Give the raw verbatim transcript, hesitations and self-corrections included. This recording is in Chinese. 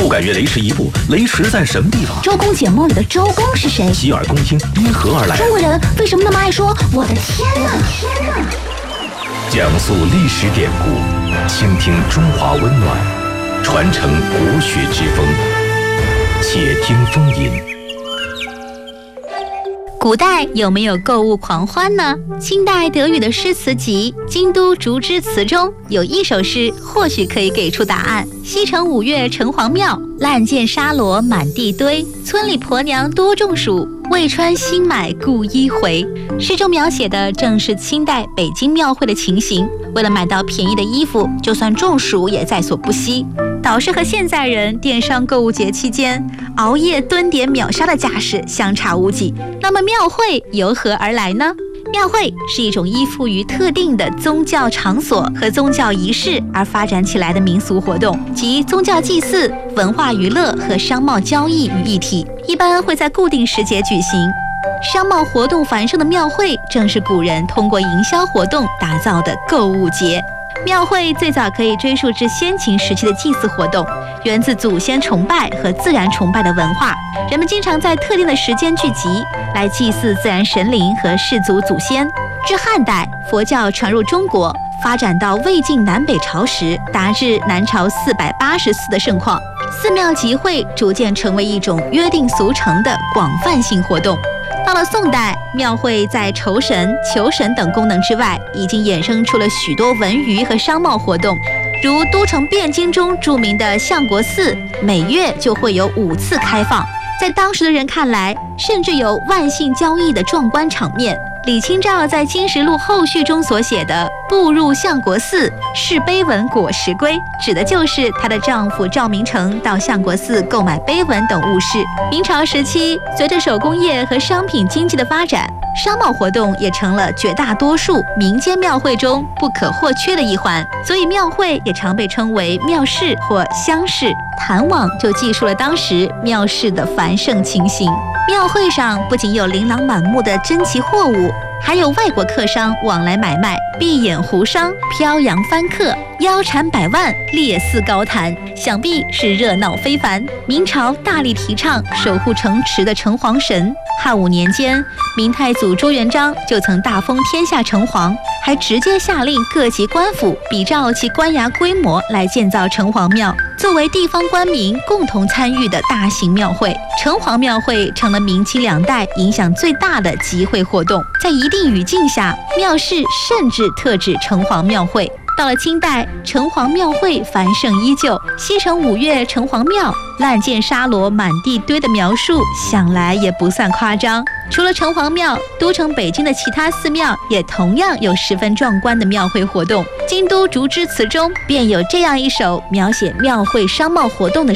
不敢越雷池一步，雷池在什么地方？ 周公解梦里的周公是谁？ 洗耳恭听因何而来？ 中国人为什么那么爱说我的天哪？天哪！ 讲述历史典故，倾听中华温暖，传承国学之风。且听风吟。 古代有没有购物狂欢呢？清代德语的诗词集《京都竹枝词》中有一首诗，或许可以给出答案。西城五月城隍庙，烂箭沙罗满地堆。村里婆娘多中暑，未穿新买故衣回。诗中描写的正是清代北京庙会的情形。为了买到便宜的衣服，就算中暑也在所不惜。倒是和现在人电商购物节期间熬夜蹲点秒杀的架势相差无几。那么庙会由何而来呢？庙会是一种依附于特定的宗教场所和宗教仪式而发展起来的民俗活动，集宗教祭祀、文化娱乐和商贸交易于一体，一般会在固定时节举行。商贸活动繁盛的庙会，正是古人通过营销活动打造的购物节。庙会最早可以追溯至先秦时期的祭祀活动，源自祖先崇拜和自然崇拜的文化。人们经常在特定的时间聚集，来祭祀自然神灵和氏族祖先。至汉代，佛教传入中国，发展到魏晋南北朝时，达至南朝四百八十寺的盛况。寺庙集会逐渐成为一种约定俗成的广泛性活动。到了宋代，庙会在酬神、求神等功能之外，已经衍生出了许多文娱和商贸活动，如都城汴京中著名的相国寺，每月就会有五次开放。在当时的人看来，甚至有万姓交易的壮观场面。李清照在《金石录》后序中所写的“步入相国寺，视碑文果实归”，指的就是她的丈夫赵明诚到相国寺购买碑文等物事。明朝时期，随着手工业和商品经济的发展，商贸活动也成了绝大多数民间庙会中不可或缺的一环，所以庙会也常被称为庙市或乡市。谈网就记述了当时庙市的繁盛情形。庙会上不仅有琳琅满目的珍奇货物，还有外国客商往来买卖，闭眼胡商，飘扬翻客，腰缠百万，列肆高谈，想必是热闹非凡。明朝大力提倡守护城池的城隍神。汉武年间，明太祖朱元璋就曾大封天下城隍，还直接下令各级官府比照其官衙规模来建造城隍庙，作为地方官民共同参与的大型庙会。城隍庙会成了明清两代影响最大的集会活动，在一定语境下，庙市甚至特指城隍庙会。到了清代，城隍庙会繁盛依旧，西城五月城隍庙，烂箭沙罗满地堆的描述想来也不算夸张。除了城隍庙，都城北京的其他寺庙也同样有十分壮观的庙会活动。京都竹枝词中便有这样一首描写庙会商贸活动的